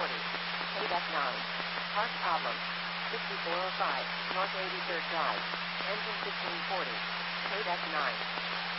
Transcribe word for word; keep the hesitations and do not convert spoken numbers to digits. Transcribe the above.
forty. Payback nine. Park problem. fifty-four oh five, North eighty-third Drive. Engine fifteen forty. Payback nine.